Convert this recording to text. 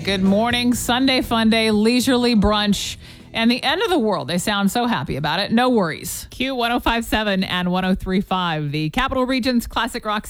Good morning. Sunday fun day, leisurely brunch, and the end of the world. They sound so happy about it. No worries. Q1057 and 1035, the Capital Region's classic rock